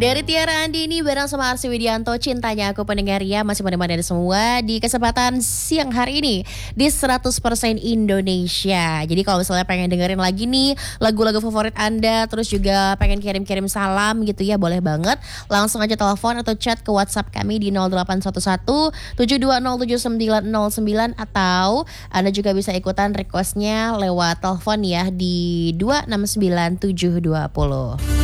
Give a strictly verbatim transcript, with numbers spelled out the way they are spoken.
Dari Tiara Andini bareng sama Arsy Widianto, Cintanya Aku pendengar ya, masih menemani Anda semua di kesempatan siang hari ini di seratus persen Indonesia. Jadi kalau misalnya pengen dengerin lagi nih lagu-lagu favorit Anda, terus juga pengen kirim-kirim salam gitu ya, boleh banget. Langsung aja telepon atau chat ke WhatsApp kami di nol delapan satu satu tujuh dua nol tujuh sembilan nol sembilan, atau Anda juga bisa ikutan requestnya lewat telepon ya di dua enam sembilan tujuh dua nol.